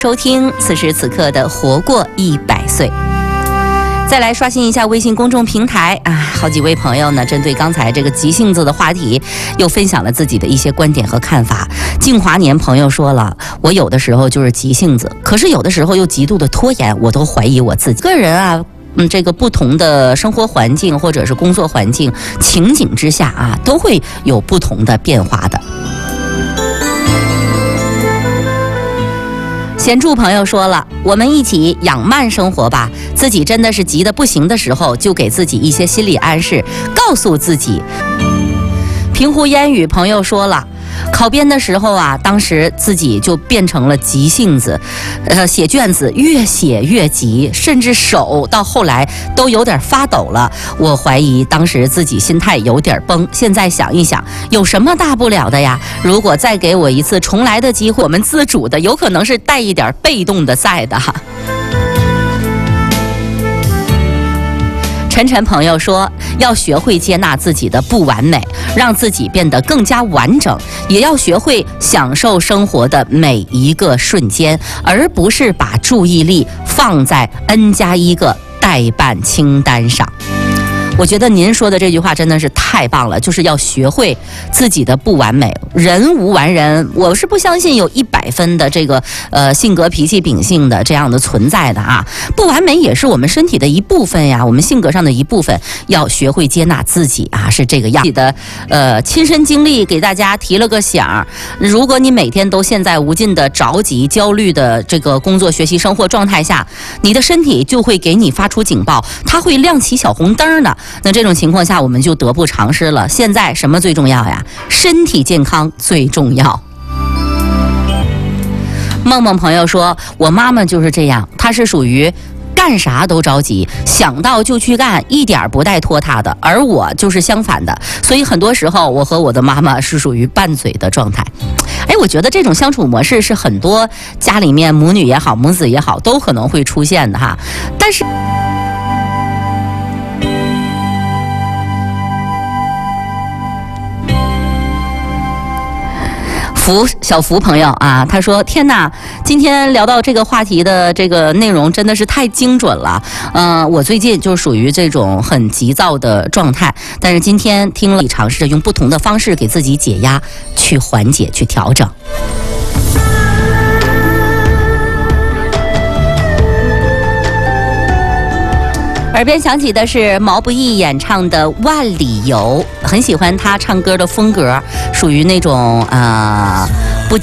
收听此时此刻的活过100岁。再来刷新一下微信公众平台啊，好几位朋友呢，针对刚才这个急性子的话题，又分享了自己的一些观点和看法。静华年朋友说了，我有的时候就是急性子，可是有的时候又极度的拖延，我都怀疑我自己。个人啊，这个不同的生活环境或者是工作环境情景之下啊，都会有不同的变化的。贤助朋友说了，我们一起养慢生活吧，自己真的是急得不行的时候，就给自己一些心理暗示，告诉自己。平湖烟雨朋友说了，考编的时候啊，当时自己就变成了急性子，写卷子越写越急，甚至手到后来都有点发抖了。我怀疑当时自己心态有点崩，现在想一想，有什么大不了的呀？如果再给我一次重来的机会，我们自主的，有可能是带一点被动的在的哈。晨晨朋友说，要学会接纳自己的不完美，让自己变得更加完整，也要学会享受生活的每一个瞬间，而不是把注意力放在 N+1个待办清单上。我觉得您说的这句话真的是太棒了，就是要学会自己的不完美。人无完人，我是不相信有100分的这个性格脾气秉性的这样的存在的啊。不完美也是我们身体的一部分呀，我们性格上的一部分，要学会接纳自己啊，是这个样。自己的亲身经历给大家提了个醒，如果你每天都陷在无尽的着急、焦虑的这个工作、学习、生活状态下，你的身体就会给你发出警报，它会亮起小红灯呢。那这种情况下，我们就得不偿失了。现在什么最重要呀？身体健康最重要。梦梦朋友说，我妈妈就是这样，她是属于干啥都着急，想到就去干，一点不带拖沓的，而我就是相反的，所以很多时候我和我的妈妈是属于拌嘴的状态。我觉得这种相处模式是很多家里面母女也好，母子也好，都可能会出现的哈。但是小福朋友啊，他说：“天哪，今天聊到这个话题的这个内容真的是太精准了。我最近就属于这种很急躁的状态，但是今天听了，尝试着用不同的方式给自己解压，去缓解，去调整。”耳边响起的是毛不易演唱的《万里游》，很喜欢他唱歌的风格，属于那种